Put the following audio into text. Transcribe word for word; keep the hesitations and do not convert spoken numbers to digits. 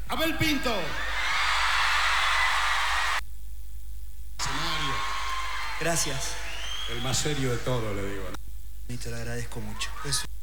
Abel Pinto. Gracias. El más serio de todo, le digo. Y te lo agradezco mucho. Es